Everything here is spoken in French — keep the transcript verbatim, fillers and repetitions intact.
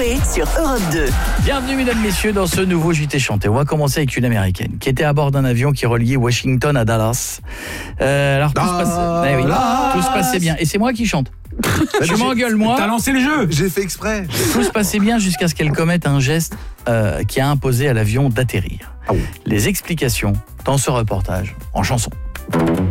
Chanté sur Europe deux. Bienvenue mesdames, messieurs dans ce nouveau J T Chanté. On va commencer avec une américaine qui était à bord d'un avion qui reliait Washington à Dallas. Euh, alors tout se, passait... Eh oui, tout se passait bien. Et c'est moi qui chante. Tu m'engueules moi. T'as lancé le jeu. J'ai fait exprès. Tout se passait bien jusqu'à ce qu'elle commette un geste euh, qui a imposé à l'avion d'atterrir. Ah oui. Les explications dans ce reportage en chanson.